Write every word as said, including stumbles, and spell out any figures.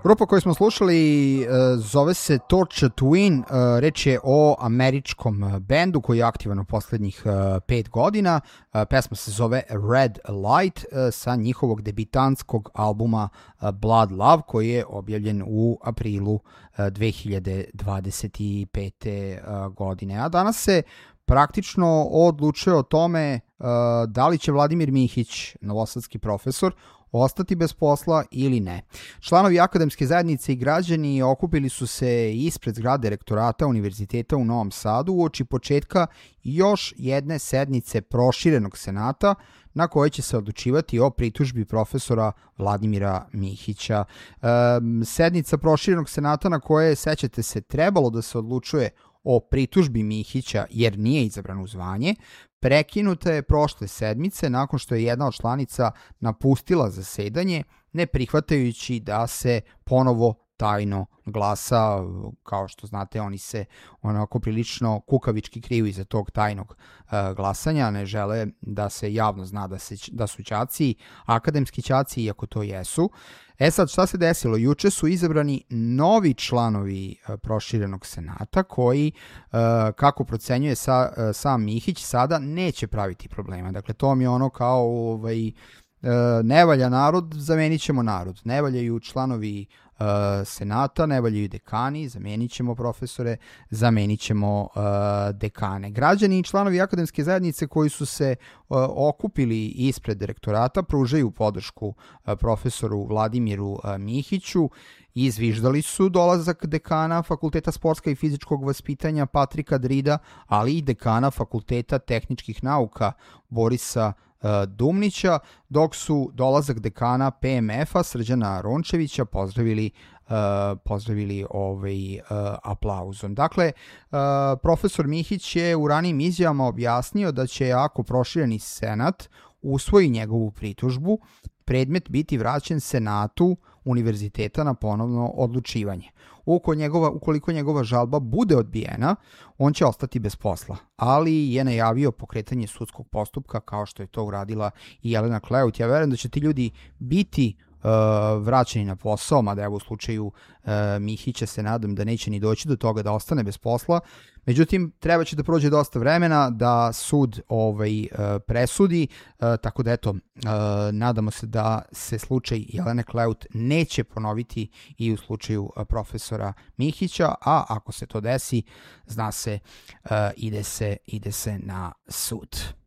Grupa koju smo slušali uh, zove se Torture Twin, uh, reč je o američkom bendu koji je aktivan u poslednjih uh, pet godina. Uh, pesma se zove Red Light uh, sa njihovog debitanskog albuma uh, Blood Love koji je objavljen u aprilu uh, dve hiljade dvadeset pete. Uh, godine. A danas se praktično odlučuje o tome uh, da li će Vladimir Mihić, novosadski profesor, ostati bez posla ili ne. Članovi akademske zajednice i građani okupili su se ispred zgrade rektorata Univerziteta u Novom Sadu uoči početka još jedne sednice proširenog senata na kojoj će se odlučivati o pritužbi profesora Vladimira Mihića. E, sednica proširenog senata na kojoj, sećate se, trebalo da se odlučuje o pritužbi Mihića jer nije izabran u zvanje, prekinuta je prošle sedmice nakon što je jedna od članica napustila zasedanje, ne prihvatajući da se ponovo tajno glasa. Kao što znate, oni se onako prilično kukavički kriju iza tog tajnog uh, glasanja, ne žele da se javno zna da, se, da su ćaci, akademski ćaci, iako to jesu. E sad, šta se desilo? Juče su izabrani novi članovi uh, proširenog senata koji, uh, kako procenjuje sa, uh, sam Mihić, sada neće praviti problema. Dakle, to mi je ono kao ovaj, uh, ne valja narod, zamenit ćemo narod. Ne valjaju članovi uh, senata, ne valjaju dekani, zamenit ćemo profesore, zamenit ćemo uh, dekane. Građani i članovi akademske zajednice koji su se uh, okupili ispred rektorata pružaju podršku uh, profesoru Vladimiru uh, Mihiću. Izviždali su dolazak dekana Fakulteta sportska i fizičkog vaspitanja Patrika Drida, ali i dekana Fakulteta tehničkih nauka Borisa uh, Dumnića, dok su dolazak dekana P M F-a Srđana Rončevića pozdravili Uh, pozdravili ovaj uh, aplauzom. Dakle, uh, profesor Mihić je u ranijim izjavama objasnio da će, ako prošireni senat usvoji njegovu pritužbu, predmet biti vraćen senatu univerziteta na ponovno odlučivanje. Ukoliko njegova, ukoliko njegova žalba bude odbijena, on će ostati bez posla, ali je najavio pokretanje sudskog postupka kao što je to uradila i Jelena Kleut. Ja verujem da će ti ljudi biti Uh, vraćeni na posao, mada evo u slučaju uh, Mihića se nadam da neće ni doći do toga da ostane bez posla. Međutim, treba će da prođe dosta vremena da sud ovaj, uh, presudi, uh, tako da eto, uh, nadamo se da se slučaj Jelene Kleut neće ponoviti i u slučaju uh, profesora Mihića, a ako se to desi, zna se, uh, ide se, ide se na sud.